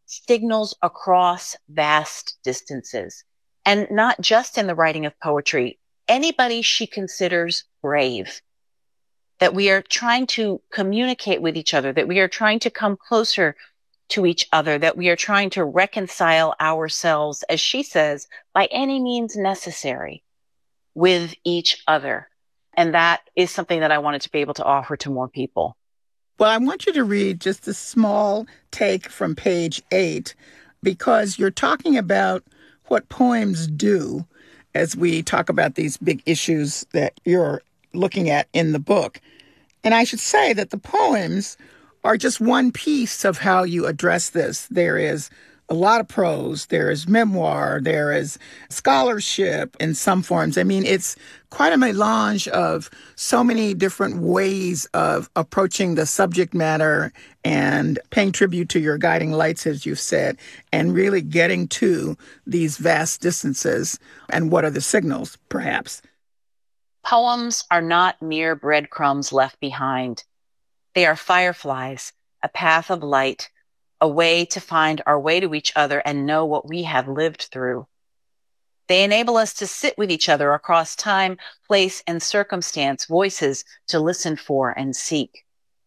signals across vast distances. And not just in the writing of poetry, anybody she considers brave, that we are trying to communicate with each other, that we are trying to come closer to each other, that we are trying to reconcile ourselves, as she says, by any means necessary with each other. And that is something that I wanted to be able to offer to more people. Well, I want you to read just a small take from page 8, because you're talking about what poems do as we talk about these big issues that you're looking at in the book. And I should say that the poems are just one piece of how you address this. There is a lot of prose, there is memoir, there is scholarship in some forms. I mean, it's quite a melange of so many different ways of approaching the subject matter and paying tribute to your guiding lights, as you've said, and really getting to these vast distances and what are the signals, perhaps. Poems are not mere breadcrumbs left behind. They are fireflies, a path of light, a way to find our way to each other and know what we have lived through. They enable us to sit with each other across time, place, and circumstance, voices to listen for and seek.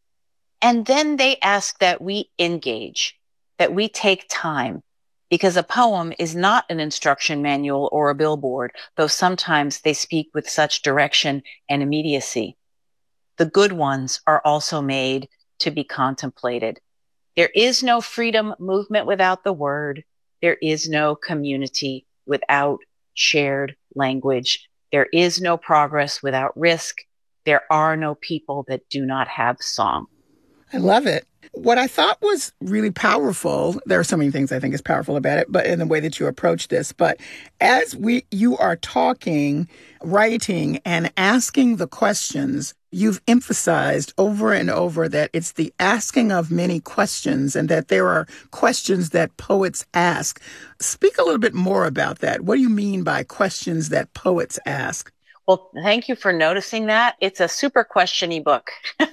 And then they ask that we engage, that we take time, because a poem is not an instruction manual or a billboard, though sometimes they speak with such direction and immediacy. The good ones are also made to be contemplated. There is no freedom movement without the word. There is no community without shared language. There is no progress without risk. There are no people that do not have song. I love it. What I thought was really powerful, there are so many things I think is powerful about it, but in the way that you approach this, but as you are talking, writing, and asking the questions, you've emphasized over and over that it's the asking of many questions and that there are questions that poets ask. Speak a little bit more about that. What do you mean by questions that poets ask? Well, thank you for noticing that. It's a super questiony book.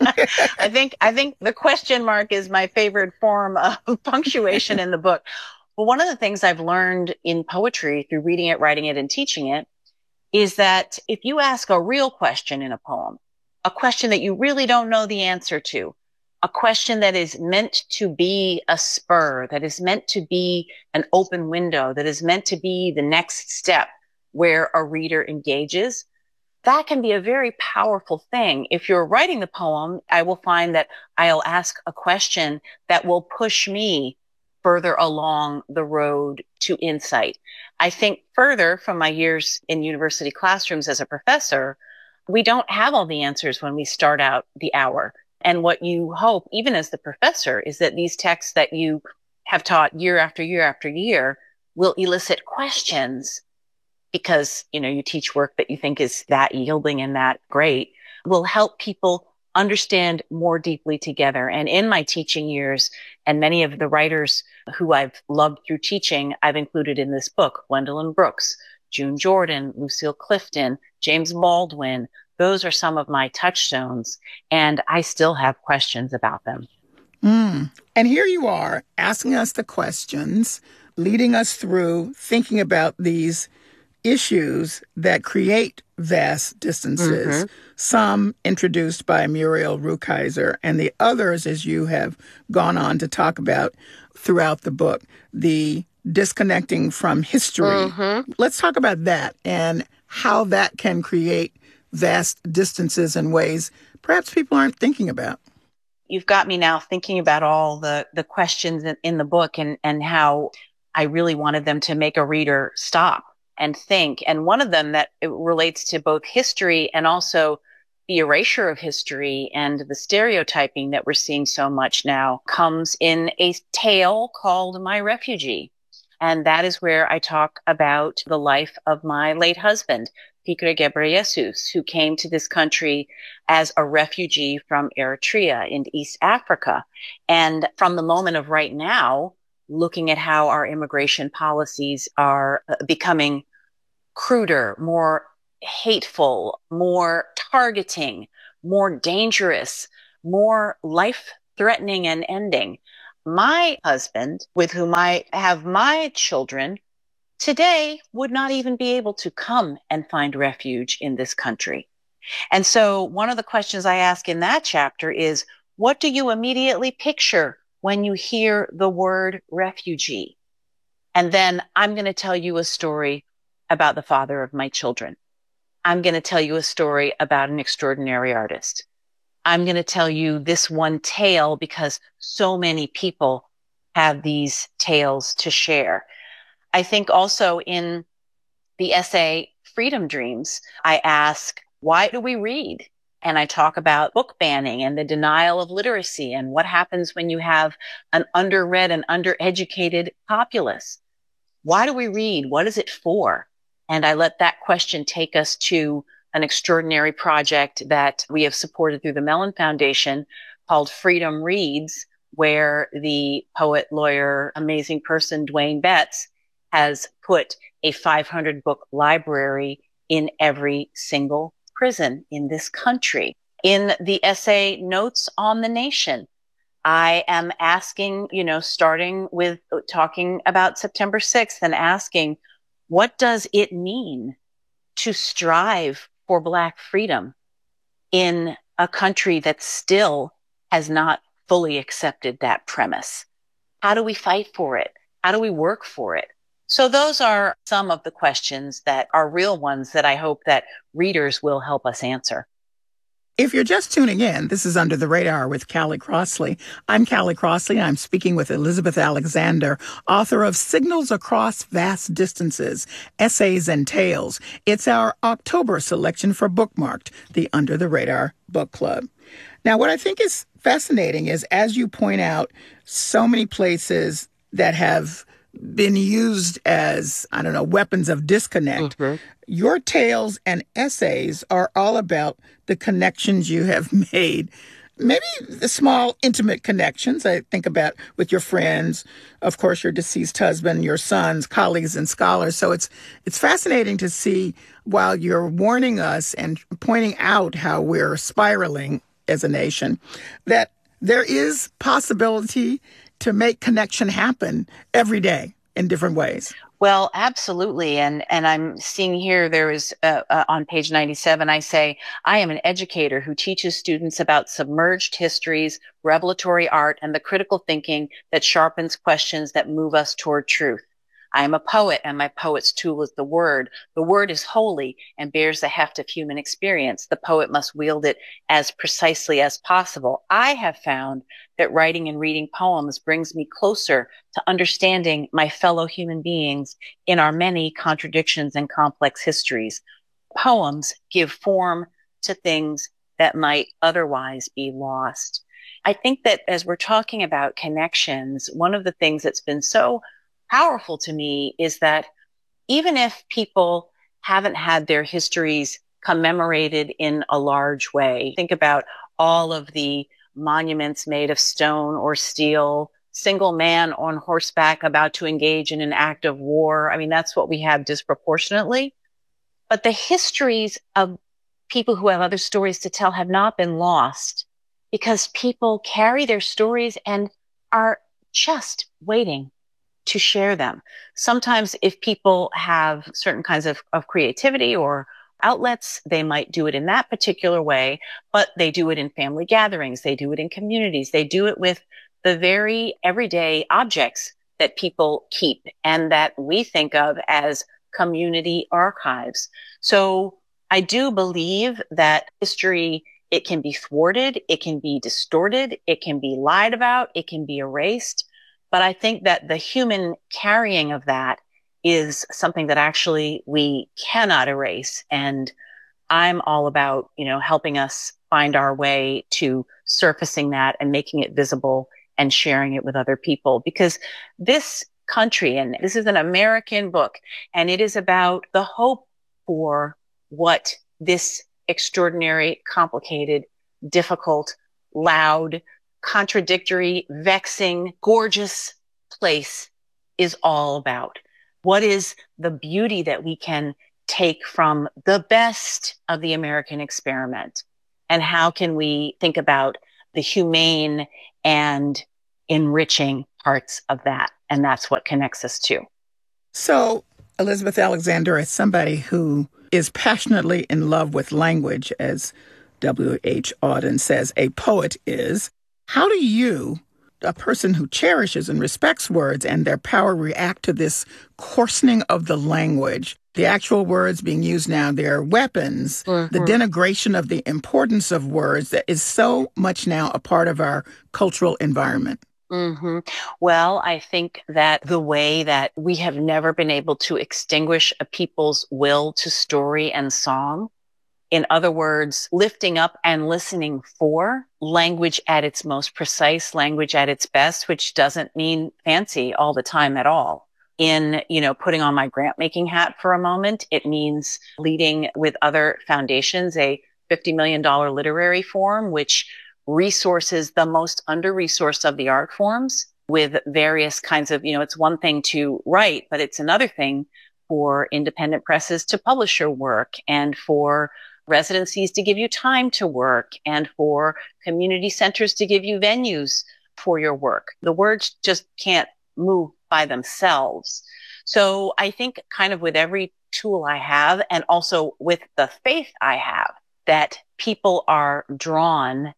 I think the question mark is my favorite form of punctuation in the book. Well, one of the things I've learned in poetry through reading it, writing it, and teaching it is that if you ask a real question in a poem, a question that you really don't know the answer to, a question that is meant to be a spur, that is meant to be an open window, that is meant to be the next step where a reader engages, that can be a very powerful thing. If you're writing the poem, I will find that I'll ask a question that will push me further along the road to insight. I think further from my years in university classrooms as a professor, we don't have all the answers when we start out the hour. And what you hope, even as the professor, is that these texts that you have taught year after year after year will elicit questions, because, you teach work that you think is that yielding and that great, will help people understand more deeply together. And in my teaching years, and many of the writers who I've loved through teaching, I've included in this book: Gwendolyn Brooks, June Jordan, Lucille Clifton, James Baldwin. Those are some of my touchstones, and I still have questions about them. And here you are asking us the questions, leading us through thinking about these issues that create vast distances, some introduced by Muriel Rukeyser, and the others, as you have gone on to talk about throughout the book, the disconnecting from history. Let's talk about that and how that can create vast distances in ways perhaps people aren't thinking about. You've got me now thinking about all the questions in the book and how I really wanted them to make a reader stop and think. And one of them that it relates to both history and also the erasure of history and the stereotyping that we're seeing so much now comes in a tale called My Refugee. And that is where I talk about the life of my late husband, Fikret Gebreyesus, who came to this country as a refugee from Eritrea in East Africa. And from the moment of right now, looking at how our immigration policies are becoming cruder, more hateful, more targeting, more dangerous, more life-threatening and ending. my husband, with whom I have my children, today would not even be able to come and find refuge in this country. And so one of the questions I ask in that chapter is, what do you immediately picture when you hear the word refugee? And then I'm going to tell you a story about the father of my children. I'm going to tell you a story about an extraordinary artist. I'm going to tell you this one tale because so many people have these tales to share. I think also in the essay Freedom Dreams, I ask, why do we read? And I talk about book banning and the denial of literacy and what happens when you have an underread and undereducated populace. Why do we read? What is it for? And I let that question take us to an extraordinary project that we have supported through the Mellon Foundation called Freedom Reads, where the poet, lawyer, amazing person, Dwayne Betts, has put a 500 book library in every single prison in this country. In the essay Notes on the Nation, I am asking, starting with talking about September 6th and asking, what does it mean to strive for Black freedom in a country that still has not fully accepted that premise? How do we fight for it? How do we work for it? So those are some of the questions that are real ones that I hope that readers will help us answer. If you're just tuning in, this is Under the Radar with Callie Crossley. I'm Callie Crossley. I'm speaking with Elizabeth Alexander, author of Signals Across Vast Distances, Essays and Tales. It's our October selection for Bookmarked, the Under the Radar Book Club. Now, what I think is fascinating is, as you point out, so many places that have been used as, weapons of disconnect. Mm-hmm. Your tales and essays are all about the connections you have made. Maybe the small, intimate connections I think about with your friends, of course, your deceased husband, your sons, colleagues, and scholars. So it's fascinating to see, while you're warning us and pointing out how we're spiraling as a nation, that there is possibility to make connection happen every day in different ways. Well, absolutely. And I'm seeing here, there is on page 97, I say, I am an educator who teaches students about submerged histories, revelatory art, and the critical thinking that sharpens questions that move us toward truth. I am a poet, and my poet's tool is the word. The word is holy and bears the heft of human experience. The poet must wield it as precisely as possible. I have found that writing and reading poems brings me closer to understanding my fellow human beings in our many contradictions and complex histories. Poems give form to things that might otherwise be lost. I think that as we're talking about connections, one of the things that's been so powerful to me is that even if people haven't had their histories commemorated in a large way, think about all of the monuments made of stone or steel, single man on horseback about to engage in an act of war. I mean, that's what we have disproportionately. But the histories of people who have other stories to tell have not been lost, because people carry their stories and are just waiting to share them. Sometimes if people have certain kinds of creativity or outlets, they might do it in that particular way, but they do it in family gatherings. They do it in communities. They do it with the very everyday objects that people keep and that we think of as community archives. So I do believe that history, it can be thwarted, it can be distorted, it can be lied about, it can be erased. But I think that the human carrying of that is something that actually we cannot erase. And I'm all about, helping us find our way to surfacing that and making it visible and sharing it with other people. Because this country, and this is an American book, and it is about the hope for what this extraordinary, complicated, difficult, loud, contradictory, vexing, gorgeous place is all about. What is the beauty that we can take from the best of the American experiment? And how can we think about the humane and enriching parts of that. And that's what connects us to. So, Elizabeth Alexander, as somebody who is passionately in love with language, as W.H. Auden says, a poet is, how do you, a person who cherishes and respects words and their power, react to this coarsening of the language? The actual words being used now, they're weapons, the denigration of the importance of words that is so much now a part of our cultural environment. Well, I think that the way that we have never been able to extinguish a people's will to story and song, in other words, lifting up and listening for language at its most precise, language at its best, which doesn't mean fancy all the time at all. In, putting on my grant making hat for a moment, it means leading with other foundations, a $50 million literary forum, which resources the most under-resourced of the art forms with various kinds of, it's one thing to write, but it's another thing for independent presses to publish your work, and for residencies to give you time to work, and for community centers to give you venues for your work. The words just can't move by themselves. So I think kind of with every tool I have, and also with the faith I have, that people are drawn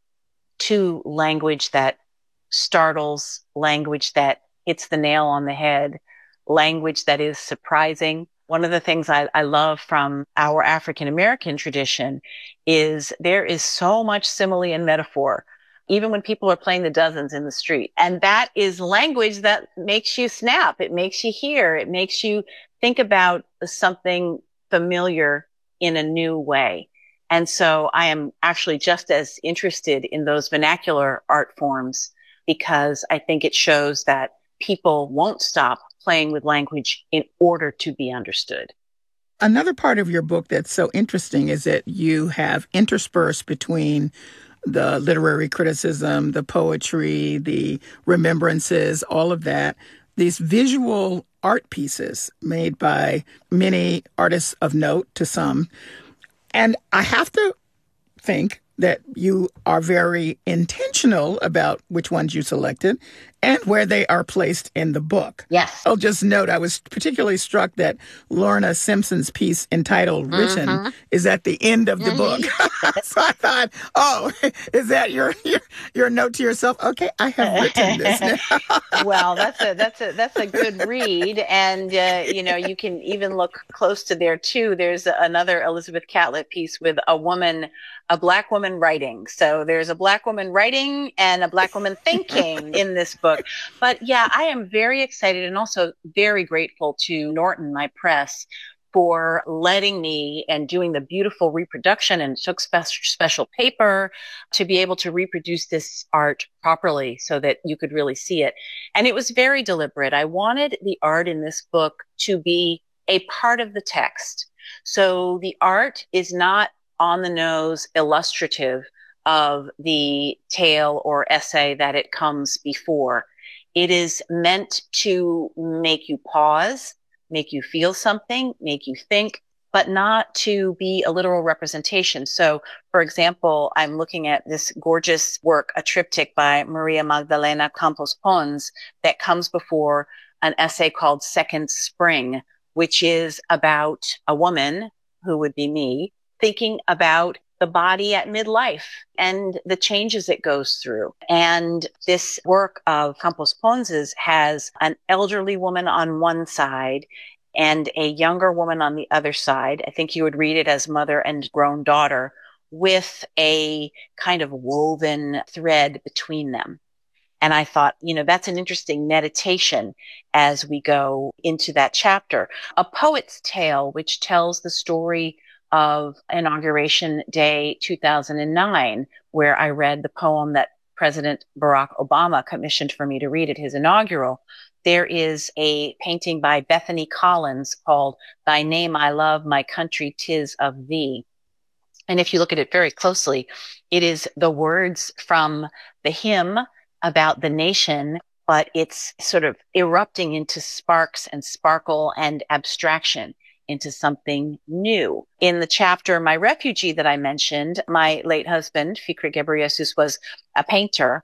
to language that startles, language that hits the nail on the head, language that is surprising. One of the things I love from our African American tradition is there is so much simile and metaphor, even when people are playing the dozens in the street. And that is language that makes you snap. It makes you hear. It makes you think about something familiar in a new way. And so I am actually just as interested in those vernacular art forms, because I think it shows that people won't stop playing with language in order to be understood. Another part of your book that's so interesting is that you have interspersed between the literary criticism, the poetry, the remembrances, all of that, these visual art pieces made by many artists of note to some. And I have to think that you are very intentional about which ones you selected and where they are placed in the book. Yes. I'll just note, I was particularly struck that Lorna Simpson's piece entitled Written is at the end of the book. So I thought, oh, is that your note to yourself? Okay, I have written this now. Well, that's a good read. And, you can even look close to there too. There's another Elizabeth Catlett piece with a Black woman writing. So there's a Black woman writing and a Black woman thinking in this book. But yeah, I am very excited and also very grateful to Norton, my press, for letting me and doing the beautiful reproduction, and took special paper to be able to reproduce this art properly so that you could really see it. And it was very deliberate. I wanted the art in this book to be a part of the text. So the art is not on the nose illustrative of the tale or essay that it comes before. It is meant to make you pause, make you feel something, make you think, but not to be a literal representation. So, for example, I'm looking at this gorgeous work, a triptych by Maria Magdalena Campos Pons, that comes before an essay called Second Spring, which is about a woman, who would be me, thinking about the body at midlife and the changes it goes through. And this work of Campos Pons's has an elderly woman on one side and a younger woman on the other side. I think you would read it as mother and grown daughter, with a kind of woven thread between them. And I thought, that's an interesting meditation as we go into that chapter. A Poet's Tale, which tells the story of Inauguration Day 2009, where I read the poem that President Barack Obama commissioned for me to read at his inaugural. There is a painting by Bethany Collins called Thy Name I Love, My Country 'Tis of Thee. And if you look at it very closely, it is the words from the hymn about the nation, but it's sort of erupting into sparks and sparkle and abstraction, into something new. In the chapter, My Refugee, that I mentioned, my late husband, Fikri Gebreyesus, was a painter.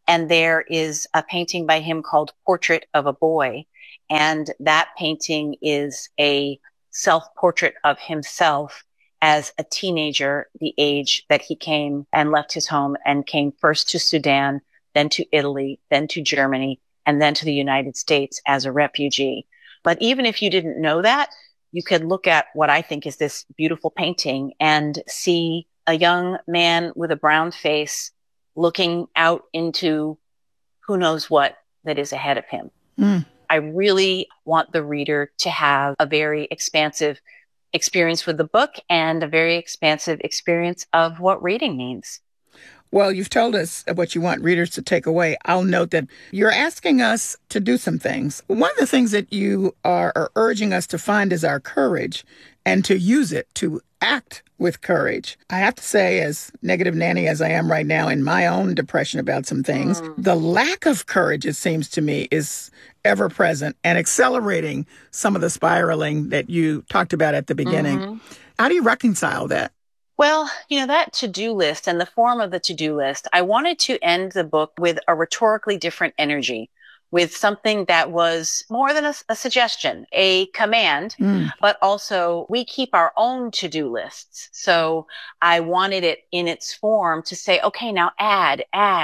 And there is a painting by him called Portrait of a Boy. And that painting is a self-portrait of himself as a teenager, the age that he came and left his home and came first to Sudan, then to Italy, then to Germany, and then to the United States as a refugee. But even if you didn't know that, you could look at what I think is this beautiful painting and see a young man with a brown face looking out into who knows what that is ahead of him. Mm. I really want the reader to have a very expansive experience with the book and a very expansive experience of what reading means. Well, you've told us what you want readers to take away. I'll note that you're asking us to do some things. One of the things that you are urging us to find is our courage and to use it to act with courage. I have to say, as negative Nanny as I am right now in my own depression about some things, the lack of courage, it seems to me, is ever present and accelerating some of the spiraling that you talked about at the beginning. Mm-hmm. How do you reconcile that? Well, that to-do list and the form of the to-do list, I wanted to end the book with a rhetorically different energy, with something that was more than a suggestion, a command, but also we keep our own to-do lists. So I wanted it in its form to say, okay, now add.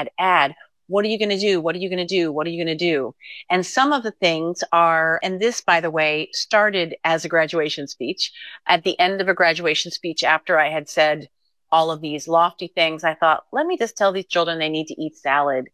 What are you going to do? What are you going to do? What are you going to do? And some of the things are, and this, by the way, started as a graduation speech. At the end of a graduation speech, after I had said all of these lofty things, I thought, let me just tell these children they need to eat salad.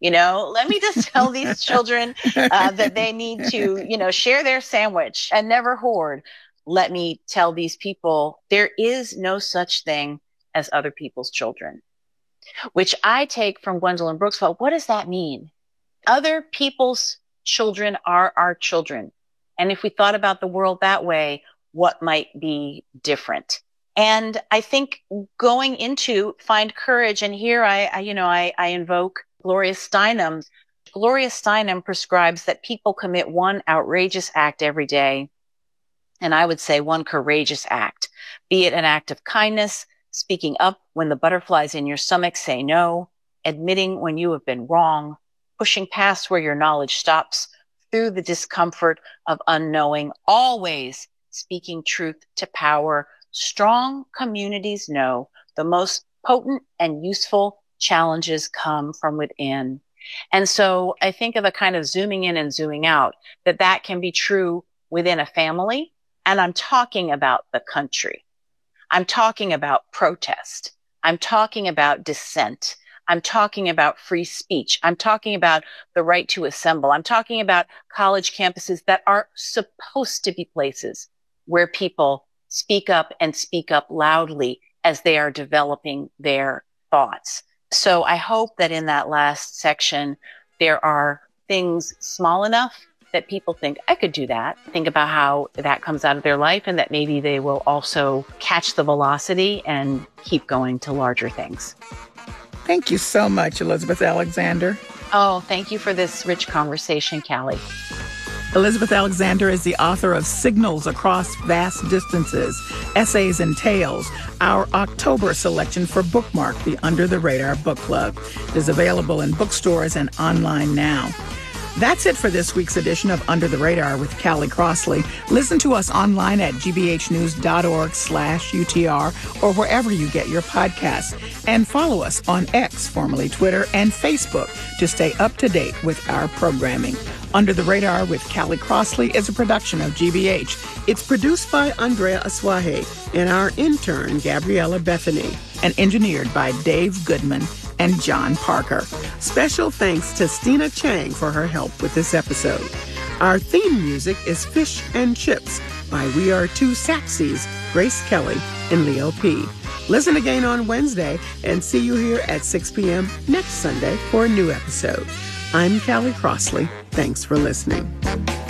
Let me just tell these children that they need to, share their sandwich and never hoard. Let me tell these people there is no such thing as other people's children, which I take from Gwendolyn Brooks. Well, what does that mean? Other people's children are our children. And if we thought about the world that way, what might be different? And I think going into find courage, and here I invoke Gloria Steinem. Gloria Steinem prescribes that people commit one outrageous act every day. And I would say one courageous act, be it an act of kindness, speaking up when the butterflies in your stomach say no, admitting when you have been wrong, pushing past where your knowledge stops, through the discomfort of unknowing, always speaking truth to power. Strong communities know the most potent and useful challenges come from within. And so I think of a kind of zooming in and zooming out, that can be true within a family. And I'm talking about the country. I'm talking about protest. I'm talking about dissent. I'm talking about free speech. I'm talking about the right to assemble. I'm talking about college campuses that are supposed to be places where people speak up and speak up loudly as they are developing their thoughts. So I hope that in that last section, there are things small enough that people think, I could do that. Think about how that comes out of their life and that maybe they will also catch the velocity and keep going to larger things. Thank you so much, Elizabeth Alexander. Oh, thank you for this rich conversation, Callie. Elizabeth Alexander is the author of Signals Across Vast Distances, Essays and Tales, our October selection for Bookmark, the Under the Radar Book Club. It is available in bookstores and online now. That's it for this week's edition of Under the Radar with Callie Crossley. Listen to us online at gbhnews.org/UTR or wherever you get your podcasts. And follow us on X, formerly Twitter, and Facebook to stay up to date with our programming. Under the Radar with Callie Crossley is a production of GBH. It's produced by Andrea Aswahe and our intern, Gabriella Bethany, and engineered by Dave Goodman and John Parker. Special thanks to Stina Chang for her help with this episode. Our theme music is Fish and Chips by We Are Two Saxies, Grace Kelly and Leo P. Listen again on Wednesday and see you here at 6 p.m. next Sunday for a new episode. I'm Callie Crossley. Thanks for listening.